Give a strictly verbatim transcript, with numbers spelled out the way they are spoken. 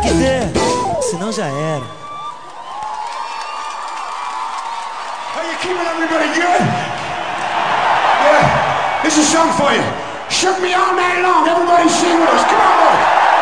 que ter, senão já era. Are you keeping everybody good? Yeah, this is a song for you. Shook me all night long. Everybody sing with us. Come on, boy.